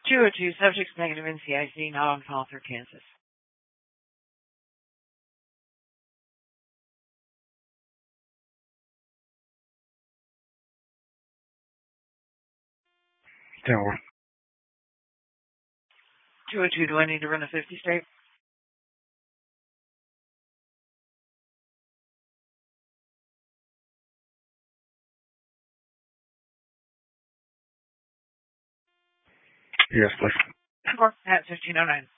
202, subjects negative NCIC, not on call through Kansas. Tower. 202, do I need to run a 50 straight? Yes, please. At 1509.